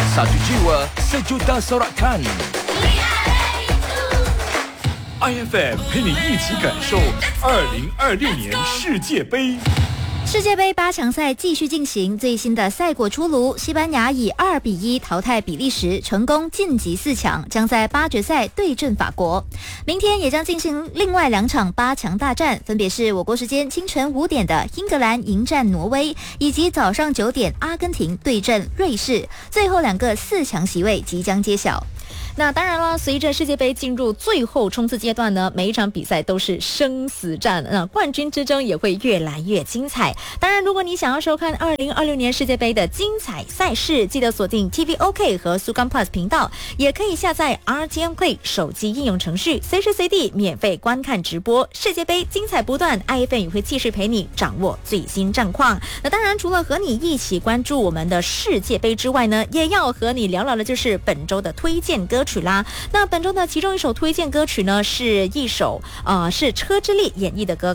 Satu jiwa, sejuta sorakan. IFM 陪你一起感受2026年世界杯。 世界杯8强赛继续进行，最新的赛果出炉，西班牙以2-1淘汰比利时，成功晋级4强，将在8决赛对阵法国。明天也将进行另外2场8强大战，分别是我国时间清晨5点的英格兰迎战挪威，以及早上9点阿根廷对阵瑞士。最后2个4强席位即将揭晓。 那当然了，随着世界杯进入最后冲刺阶段呢，每一场比赛都是生死战，那冠军之争也会越来越精彩。当然，如果你想要收看2026年世界杯的精彩赛事，记得锁定 TVOK 和苏钢 Plus 频道，也可以下载 RTM Play 手机应用程序，随时随地免费观看直播。世界杯精彩不断，IFM 也会继续陪你掌握最新战况。那当然，除了和你一起关注我们的世界杯之外呢，也要和你聊聊的就是本周的推荐歌曲啦。那本周的其中一首推荐歌曲呢，是一首是车之力演绎的歌